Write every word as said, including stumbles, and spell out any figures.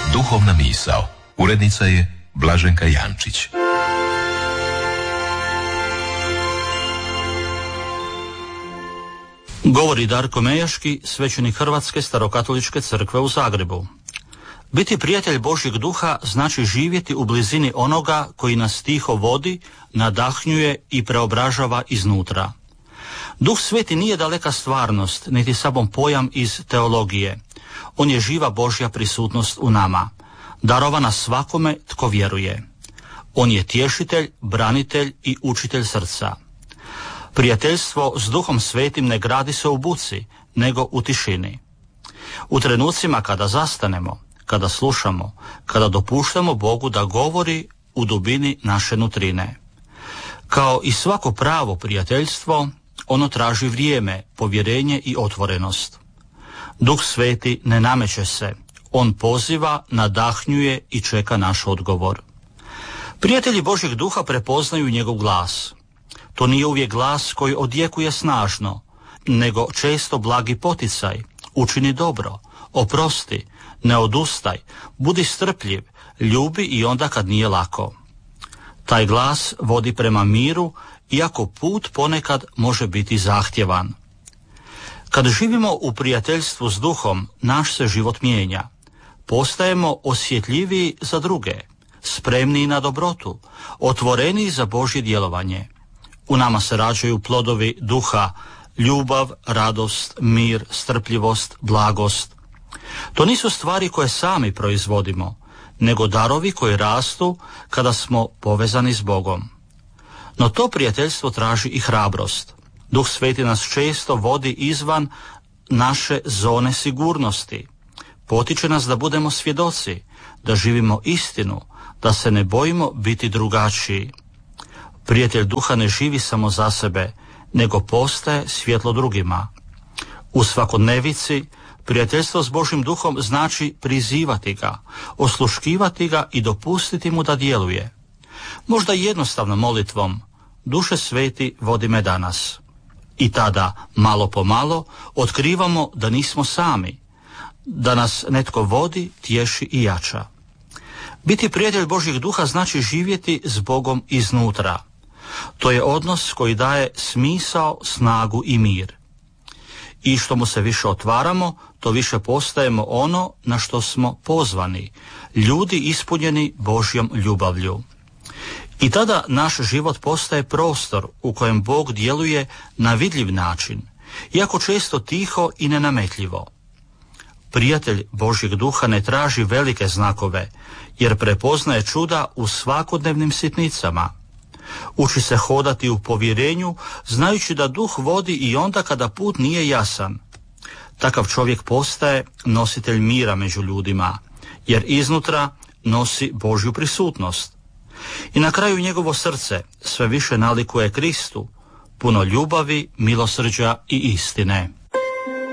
Duhovna misao. Urednica je Blaženka Jančić. Govori Darko Mejaški, svećenik Hrvatske starokatoličke crkve u Zagrebu. Biti prijatelj Božjeg duha znači živjeti u blizini onoga koji nas tiho vodi, nadahnjuje i preobražava iznutra. Duh Sveti nije daleka stvarnost, niti samo pojam iz teologije. On je živa Božja prisutnost u nama, darovana svakome tko vjeruje. On je tješitelj, branitelj i učitelj srca. Prijateljstvo s Duhom Svetim ne gradi se u buci, nego u tišini. U trenucima kada zastanemo, kada slušamo, kada dopuštamo Bogu da govori u dubini naše nutrine. Kao i svako pravo prijateljstvo, ono traži vrijeme, povjerenje i otvorenost. Duh Sveti ne nameće se, on poziva, nadahnjuje i čeka naš odgovor. Prijatelji Božjeg duha prepoznaju njegov glas. To nije uvijek glas koji odjekuje snažno, nego često blagi poticaj, učini dobro, oprosti, ne odustaj, budi strpljiv, ljubi i onda kad nije lako. Taj glas vodi prema miru, iako put ponekad može biti zahtjevan. Kad živimo u prijateljstvu s Duhom, naš se život mijenja. Postajemo osjetljiviji za druge, spremniji na dobrotu, otvoreniji za Božje djelovanje. U nama se rađaju plodovi duha, ljubav, radost, mir, strpljivost, blagost. To nisu stvari koje sami proizvodimo, nego darovi koji rastu kada smo povezani s Bogom. No to prijateljstvo traži i hrabrost. Duh Sveti nas često vodi izvan naše zone sigurnosti. Potiče nas da budemo svjedoci, da živimo istinu, da se ne bojimo biti drugačiji. Prijatelj duha ne živi samo za sebe, nego postaje svjetlo drugima. U svakodnevici prijateljstvo s Božjim duhom znači prizivati ga, osluškivati ga i dopustiti mu da djeluje. Možda jednostavnom molitvom: Duše Sveti, vodi me danas. I tada, malo po malo, otkrivamo da nismo sami, da nas netko vodi, tješi i jača. Biti prijatelj Božjeg duha znači živjeti s Bogom iznutra. To je odnos koji daje smisao, snagu i mir. I što mu se više otvaramo, to više postajemo ono na što smo pozvani, ljudi ispunjeni Božjom ljubavlju. I tada naš život postaje prostor u kojem Bog djeluje na vidljiv način, iako često tiho i nenametljivo. Prijatelj Božjeg duha ne traži velike znakove, jer prepoznaje čuda u svakodnevnim sitnicama. Uči se hodati u povjerenju, znajući da duh vodi i onda kada put nije jasan. Takav čovjek postaje nositelj mira među ljudima, jer iznutra nosi Božju prisutnost. I na kraju njegovo srce sve više nalikuje Kristu, puno ljubavi, milosrđa i istine.